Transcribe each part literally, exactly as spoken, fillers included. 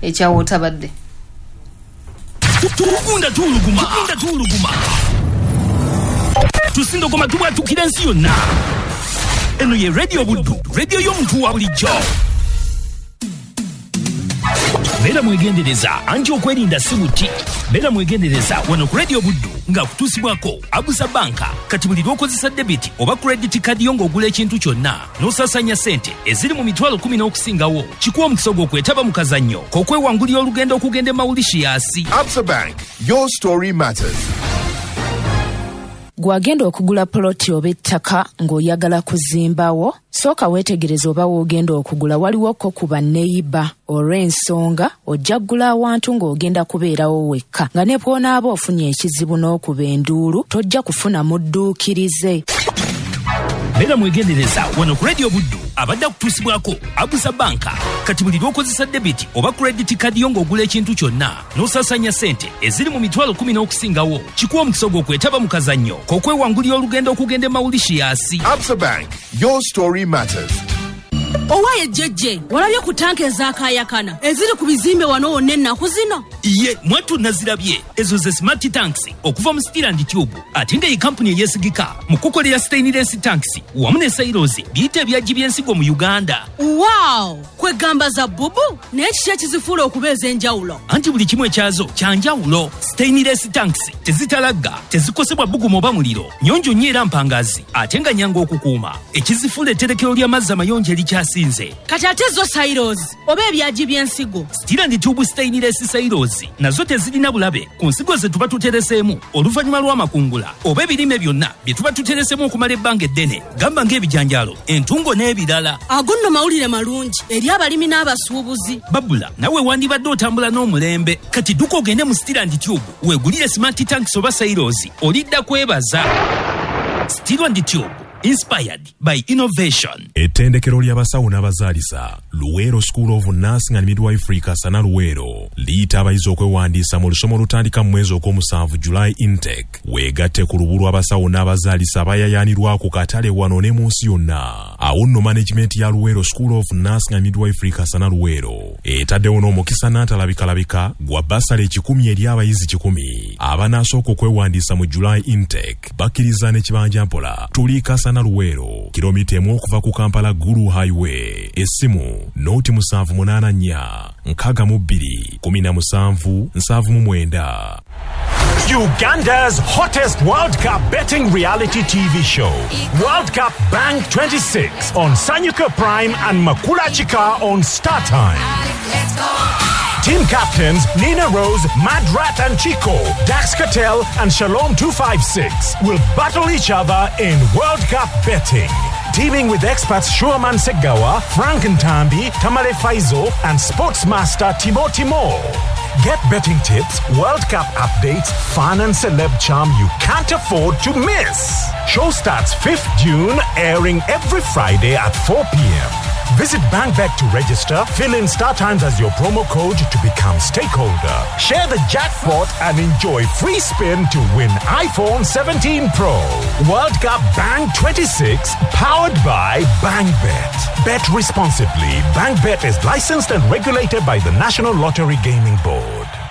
ekyawo otabadde tukunda tuluguma tukunda tuluguma tusindogoma tubwatukira ensi yonna. Eno ye Radio Buddu, radio y'omuntu wa bulijjo. Bera mwegendereza anti okwerinda si buti. Bera mwegendereza wano ku Radio Buddu nga kutusibwako Abusa Banka kati buli lw'okozesa debit oba credit card yo ng'ogula ekintu kyonna n'osasanya ssente eziri mu mitwalo kumi n'okusingawo kikuwa omukisa gw'okwetaba mu kazannyo k'okwewangulira olugendo okugenda e Mauritius. Absa Bank, your story matters. Gwagenda okugula ploti oba ettaka ng'oyagala kuzimbawo, sooka weetegereza oba w'ogenda okugula waliwo ko ku banneyiba olw'ensonga ojja kugula awantu ng'ogenda kubeerawo wekka nga ne bw'onaaba ofunye ekizibu n'okuba enduulu tojja kufuna mudduukirize. Bera mwegendereza wano ku Radio Buddu abadde kutusibwako Abusa Banka kati buli lw'okozesa debit oba credit card yo ng'ogula ekintu kyonna n'osasanya ssente eziri mu mitwalo kumi n'okusingawo kikuwa omukisa gw'okwetaba mu kazannyo k'okwewangulira olugendo okugenda e Mauritius. Absa Bank, your story matters. Owaye jjejje walabye ku tanke ez'akaayakana eziri ku bizimbe wano wonna ennaku zino. Iye mwatu nazirabye ezo ze smart tanks okuva mu Steel and Tube ate nga ye kampuni eyesigika mu kukolera stainless tanks wamu ne silos biyita ebyaggi by'ensigo mu Uganda. Wow, kwegamba za bubu naye kiki ekizifuula okubeeza enjawulo? Anti buli kimu ekyazo kya njawulo. Stainless tanks tezitalagga, tezikosebwa bbugumu oba muliro, nnyonjo nnyo era mpangazi ate nga nnyangu okukuuma. Ekizifuula etterekero ly'amazzi amayonjo erikyasinze. Kati ate zo silos oba ebyaggi by'ensigo? Steel and Tube stainless silos nazo tezirina bulabe ku nsigo ze tuba tutereseemu oluvannyuma lw'amakungula oba ebirime byonna bye tuba tutereseemu okumala ebbanga eddene, gamba ng'ebijanjaalo, entungo n'ebirala. Ago nno mawulire malungi eri abalimi n'abasuubuzi. Babula nawe wandibadde otambula n'omulembe kati dduka ogende mu Steel and Tube weegulire smart tanks oba silos olidda kwebaza. Steel and Tube, inspired by innovation. Ettendekero ly'abasawo n'abazaalisa Luweero School of Nursing and Midwifery Kasana Luweero liyita abayizi okwewandiisa mu lusoma olutandika mu mwezi ogw'omusanvu July intake. Weegatte ku lubu lw'abasawo n'abazaalisa abayayaanirwa ku katale wano ne mu nsi yonna. Awo nno management ya Luweero School of Nursing and Midwifery Kasana Luweero etaddewo n'omukisa n'atalabikalabika gwa basale ekikumi eri abayizi kikumi abanaasooka okwewandiisa mu July intake. Bakkiriza n'ekibanja mpola tuli Kasana Luweero kilomita emu okuva ku Kampala Gulu Highway. Essimu noti musanvu munaana nnya nkaaga mu bbiri kumi na musanvu nsanvu mu mwenda. Uganda's hottest World Cup betting reality T V show, World Cup Bank twenty-six on Sanyuka Prime and Makula Chika on Star Time. Team captains Nina Rose, Madrat and Chico, Dax Cattell and Shalom two fifty-six will battle each other in World Cup betting. Teaming with experts Shuaman Segawa, Frank Ntambi, Tamale Faizo and Sportsmaster Timo Timo. Get betting tips, World Cup updates, fun and celeb charm you can't afford to miss. Show starts fifth of June, airing every Friday at four p.m. Visit BankBet to register, fill in Star Times as your promo code to become stakeholder. Share the jackpot and enjoy free spin to win iPhone seventeen Pro. World Cup Bank twenty-six, powered by BankBet. Bet responsibly. BankBet is licensed and regulated by the National Lottery Gaming Board.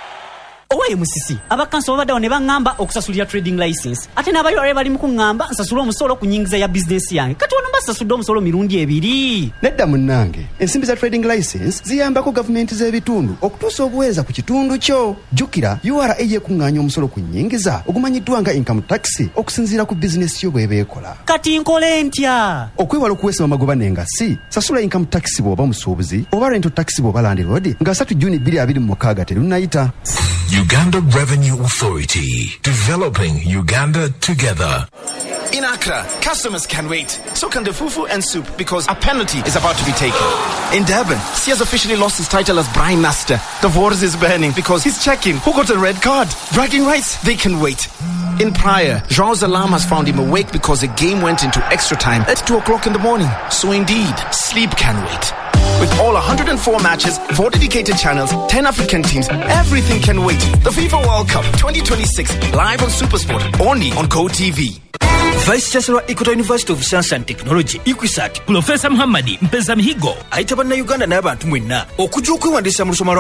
Owaye musisi abakanso babadde ne bangamba okusasulira trading license ate n'abayolale bali mu kungamba nsasula omusolo ku nyingiza ya business yange kati wano mbasasudde omusolo mirundi ebiri. Nedda munnange ensimbi za trading license ziyambako gavumenti z'ebitundu okutuusa obuweeza ku kitundu kyo. Jjukira U R A yeekuŋŋaanya omusolo ku nyingiza ogumanyiddwa nga income tax okusinziira ku bizinesi yo bw'eba ekola. Kati nkole ntya? Okwewala okuweesa amagoba n'engassi sasula income tax bw'oba musuubuzi oba rental tax bw'oba landlord nga three June bbiri abiri mu mukaaga terunnayita. Uganda Revenue Authority, developing Uganda together. In Accra, customers can wait. So can the fufu and soup because a penalty is about to be taken. In Durban, Sears officially lost his title as Brine Master. The Wars is burning because he's checking who got a red card. Bragging rights, they can wait. In Praia, João's alarm has found him awake because the game went into extra time at two o'clock in the morning. So indeed, sleep can wait. With all one hundred four matches, four dedicated channels, ten African teams, everything can wait. The FIFA World Cup twenty twenty-six, live on SuperSport, only on GoTV. Vice Chancellor Equator University of Science and Technology, IQUISAT, Professor Muhammadi Mpeza Mihigo, aita banna Uganda n'abantu mwenna okujja okwewandisa mu lusoma